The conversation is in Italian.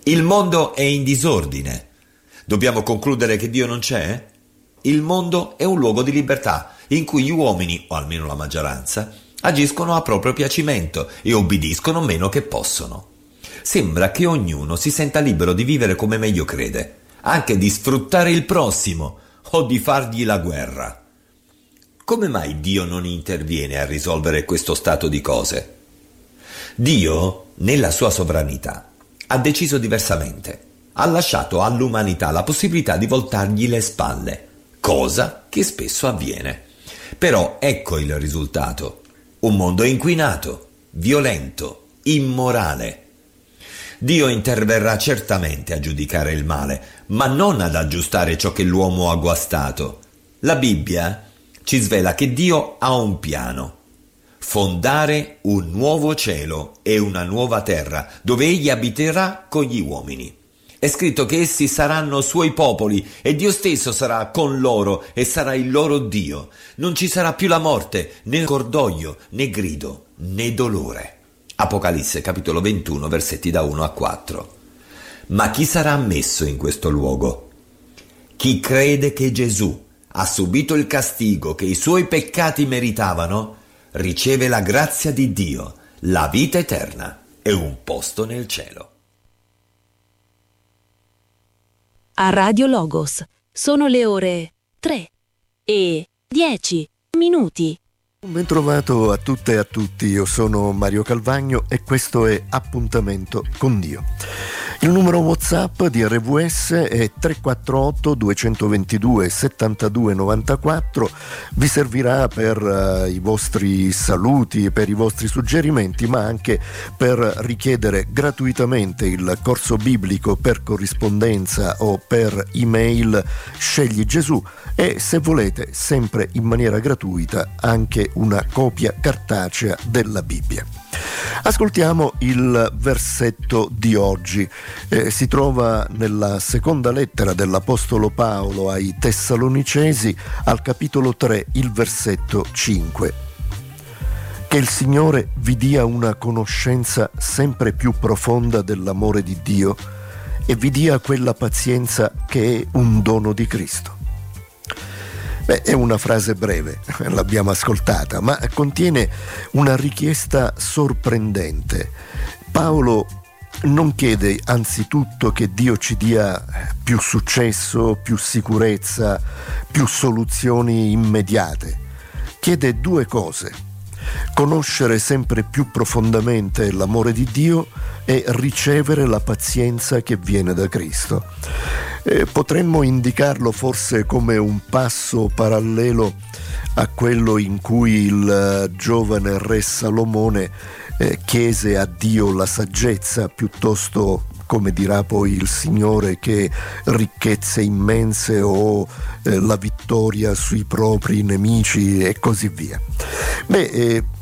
Il mondo è in disordine. Dobbiamo concludere che Dio non c'è? Il mondo è un luogo di libertà in cui gli uomini, o almeno la maggioranza, agiscono a proprio piacimento e obbediscono meno che possono. Sembra che ognuno si senta libero di vivere come meglio crede, anche di sfruttare il prossimo o di fargli la guerra. Come mai Dio non interviene a risolvere questo stato di cose? Dio, nella sua sovranità, ha deciso diversamente. Ha lasciato all'umanità la possibilità di voltargli le spalle, cosa che spesso avviene. Però ecco il risultato: un mondo inquinato, violento, immorale. Dio interverrà certamente a giudicare il male, ma non ad aggiustare ciò che l'uomo ha guastato. La Bibbia ci svela che Dio ha un piano: fondare un nuovo cielo e una nuova terra, dove egli abiterà con gli uomini. È scritto che essi saranno suoi popoli e Dio stesso sarà con loro e sarà il loro Dio. Non ci sarà più la morte, né cordoglio, né grido, né dolore. Apocalisse capitolo 21, versetti da 1 a 4. Ma chi sarà ammesso in questo luogo? Chi crede che Gesù ha subito il castigo che i suoi peccati meritavano, riceve la grazia di Dio, la vita eterna e un posto nel cielo. A Radio Logos sono le ore 3:10. Ben trovato a tutte e a tutti, io sono Mario Calvagno e questo è Appuntamento con Dio. Il numero WhatsApp di RVS è 348 222 72 94, vi servirà per i vostri saluti, per i vostri suggerimenti, ma anche per richiedere gratuitamente il corso biblico per corrispondenza o per email Scegli Gesù e, se volete, sempre in maniera gratuita, anche una copia cartacea della Bibbia. Ascoltiamo il versetto di oggi. Si trova nella seconda lettera dell'Apostolo Paolo ai Tessalonicesi, al capitolo 3, il versetto 5. Che il Signore vi dia una conoscenza sempre più profonda dell'amore di Dio e vi dia quella pazienza che è un dono di Cristo. È una frase breve, l'abbiamo ascoltata, ma contiene una richiesta sorprendente. Paolo non chiede anzitutto che Dio ci dia più successo, più sicurezza, più soluzioni immediate. Chiede due cose: conoscere sempre più profondamente l'amore di Dio e ricevere la pazienza che viene da Cristo. Potremmo indicarlo forse come un passo parallelo a quello in cui il giovane re Salomone chiese a Dio la saggezza piuttosto, come dirà poi il Signore, che ricchezze immense o la vittoria sui propri nemici e così via.